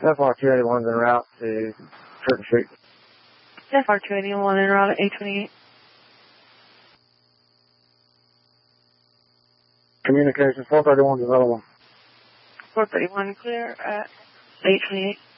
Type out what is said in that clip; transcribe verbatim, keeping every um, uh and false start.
F R two eighty-one's en route to Church Street. F R two eighty-one en route at eight twenty-eight. Communications, four thirty-one is available. four thirty-one clear at eight twenty-eight.